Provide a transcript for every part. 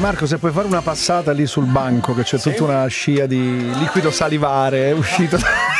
Marco, se puoi fare una passata lì sul banco, che c'è tutta una scia di liquido salivare, è uscito.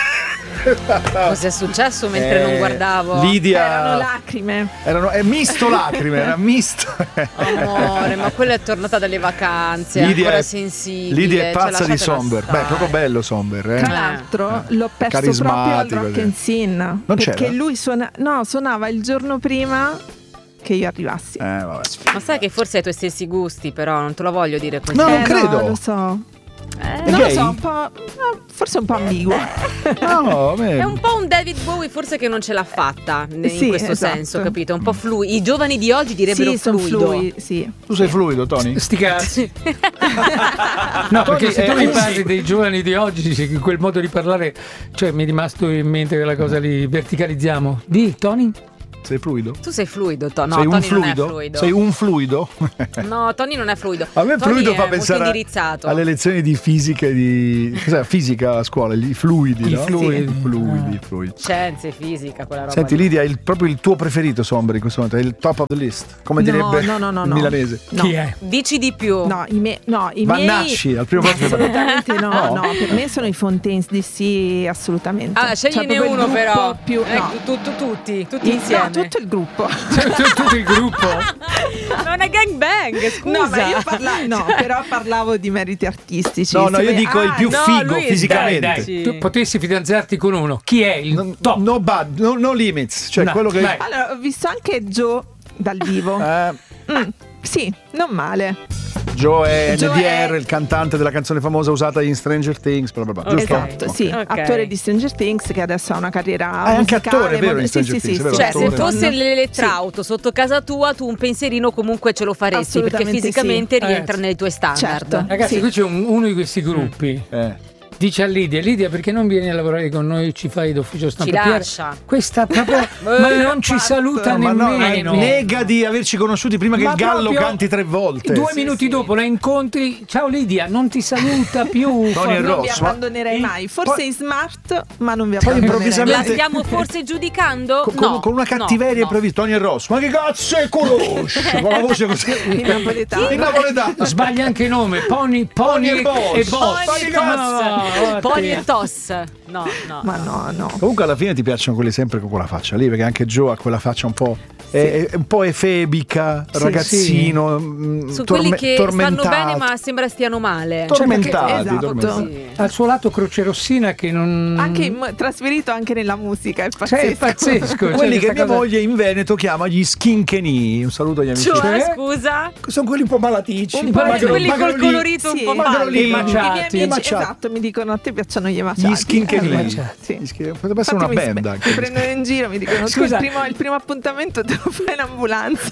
Cos'è successo mentre non guardavo? Lidia. Erano lacrime. È misto lacrime, era misto. Amore, ma quella è tornata dalle vacanze, è ancora sensibile. Lidia è pazza di Somber. Beh, è proprio bello Somber, Tra l'altro l'ho perso proprio al Rock and Scene. Non perché c'era? lui suonava il giorno prima che io arrivassi. Ma sai che forse hai i tuoi stessi gusti, però non te lo voglio dire così. No, non credo. No, lo so. È non lo gay? so, un po', forse un po' ambiguo. No, È un po' un David Bowie forse che non ce l'ha fatta in Sì, questo esatto. senso, capito? Un po' fluido. I giovani di oggi direbbero fluido. Sì. Tu sei fluido, Tony? Sti cazzi. No, perché se tu mi parli dei giovani di oggi, in quel modo di parlare, cioè mi è rimasto in mente quella cosa lì, verticalizziamo. Di Tony? Sei fluido? Tu sei fluido, no, sei Tony un fluido? non è fluido. Sei un fluido? No, Tony non è fluido. A me Tony fluido è fa molto pensare indirizzato. alle lezioni di fisica e di cos'è? Fisica a scuola, i fluidi, I no? fluidi. Sì. Fluidi. Scienze, fisica, quella roba. Senti, lì. Lidia, è proprio il tuo preferito Somber in questo momento, è il top of the list, come direbbe no. il milanese. Chi è? Dici di più. No, i miei Vannacci, al primo posto. assolutamente no, per me sono i Fontaines DC, assolutamente. Ah, scegliene proprio il uno gruppo però. più, no. Tutti No, insieme. tutto il gruppo. Tutto il gruppo? Non è gangbang, scusa. No, ma io però parlavo di meriti artistici. No, io Se- dico il più no, figo lui è- fisicamente. Dai, tu potessi fidanzarti con uno. Chi è il top? No limits, cioè No, quello che vai. Allora, ho visto anche Joe dal vivo. Sì, non male. Joe è Joe NDR, è- il cantante della canzone famosa usata in Stranger Things, bla bla bla, giusto? Esatto, sì, Ok. attore di Stranger Things che adesso ha una carriera è anche musicale, attore, vero, in Stranger sì, Things, sì, è vero, sì, Cioè, se attore. fosse l'elettrauto sotto casa tua, tu un pensierino comunque ce lo faresti, perché Assolutamente fisicamente sì. rientra nei tuoi standard. Certo. Ragazzi, Sì. qui c'è uno di questi gruppi. Dice a Lidia, perché non vieni a lavorare con noi, ci fai d'ufficio stampa? Ci Pier, lascia. questa proprio ma non ci saluta Ma no, nemmeno. nega di averci conosciuti prima che Ma il gallo proprio canti 3 volte. 2 minuti dopo la incontri, ciao Lidia, non ti saluta più. Tony è Non vi rosso, ma- abbandonerei mai. Forse in smart, ma non vi Poi abbandonerei. improvvisamente- La stiamo forse giudicando? Con una cattiveria no. improvvisa. Tony è rosso. Ma che cazzo è conosci? Con la voce così. In napoletano. In napoletano. Sbaglia anche nome, Pony e e Boss. Boss. Pony e No, Toss. Pony e Toss. No. Ma no. Comunque alla fine ti piacciono quelli sempre con quella faccia lì, perché anche Joe ha quella faccia un po'. È un po' efebica, Sì, ragazzino. Su quelli che stanno bene ma sembra stiano male. Tormentati. Esatto. tormentati. Al suo lato crocerossina che non... Anche trasferito anche nella musica, è Cioè, pazzesco. è pazzesco. Quelli cioè, che questa mia cosa- moglie in Veneto chiama gli schinchenì. Un saluto agli amici. Cioè, scusa? Sono quelli un po' malaticci. Un po' Quelli col magrolini. colorito un Sì, po' magrolini. pallido. I miei Maciati. amici, Maciati. esatto, mi dicono a te piacciono gli emaciati. Gli skinchenì. Sì. Potrebbe essere una Infatti band mi anche. prendono in giro, mi dicono Scusa. tu il primo appuntamento te lo fai in ambulanza.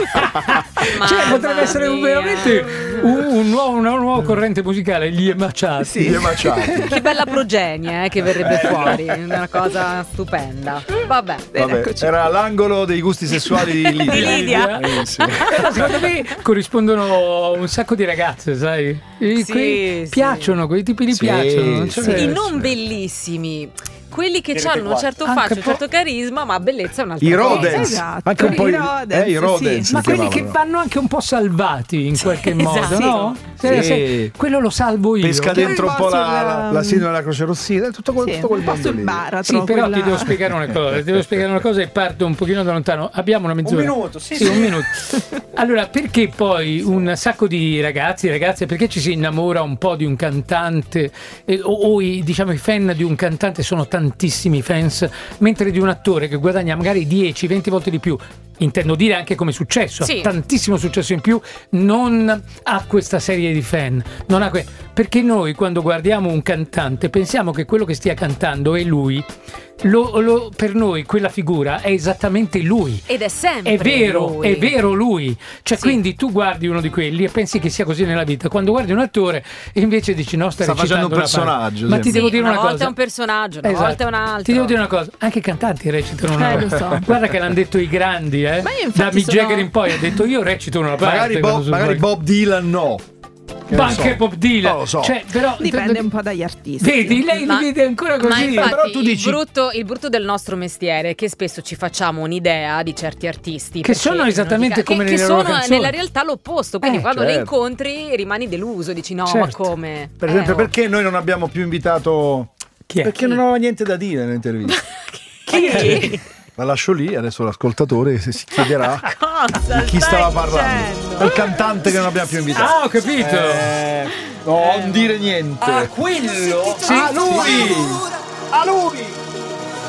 Cioè, potrebbe essere veramente una nuova corrente musicale, gli emaciati. Gli emaciati. Che bella progenie che verrebbe fuori, è una cosa stupenda. Vabbè. Vabbè, Eccoci. era l'angolo dei gusti sessuali di Lidia. Di Lidia. Benissimo. Però secondo me corrispondono un sacco di ragazze, sai? Sì. Piacciono, quei tipi li Sì, piacciono. non sì. c'è- I non bellissimi. Quelli che Direte hanno un qua. certo Anche fascio, un po'- certo carisma, ma bellezza è un'altra I cosa. Rodens. Esatto, Anche un po' i Rodens, i Rodens sì. Ma si quelli che chiamavano. vanno anche un po' salvati in qualche modo, esatto. no? Sì. Quello lo salvo io. Pesca dentro un po' sul- la sindrome della croce rossina, tutto quel, Sì, tutto quel un po' mondo sul lì. baratro. Sì, però quella- ti devo spiegare una cosa, e parto un pochino da lontano. Abbiamo una mezz'ora. Un minuto, sì, un minuto. Allora, perché poi un sacco di ragazze, perché ci si innamora un po' di un cantante o diciamo i fan di un cantante sono tantissimi fans, mentre di un attore che guadagna magari 10-20 volte di più, intendo dire anche come successo, Sì. ha tantissimo successo in più, non ha questa serie di fan, non ha perché noi quando guardiamo un cantante pensiamo che quello che stia cantando è lui. Per noi quella figura è esattamente lui. Ed è sempre È vero, lui. è vero lui. Cioè, Sì. quindi tu guardi uno di quelli e pensi che sia così nella vita. Quando guardi un attore e invece dici no, sta facendo recitando un una parte. personaggio, Ma sì. ti devo Sì, dire una volta cosa. è un personaggio, una Esatto. volta è un altro. Ti devo dire una cosa, anche i cantanti recitano una lo parte. so. Guarda che l'hanno detto i grandi, Ma io infatti da Mick sono- Jagger in poi ha detto io recito una parte. Magari quando sono Bob fuori. Dylan no. Ma anche Bob Dylan. Non lo so. Cioè, però, Dipende un po' dagli artisti. Vedi, lei li vede ancora Ma così. infatti, Però tu dici- il brutto del nostro mestiere è che spesso ci facciamo un'idea di certi artisti Che sono esattamente come che nelle loro sono canzoni. nella realtà l'opposto. Quindi quando le certo. incontri rimani deluso, dici no, ma Certo. come? Per esempio, oh. perché noi non abbiamo più invitato? Chi è? Perché non aveva niente da dire nell'intervista. Chi? La lascio lì, adesso l'ascoltatore si chiederà Cosa di chi stai stava parlando. dicendo? È il cantante che non abbiamo più invitato. Ah, ho capito. No, non dire niente. Quello? a lui! A lui!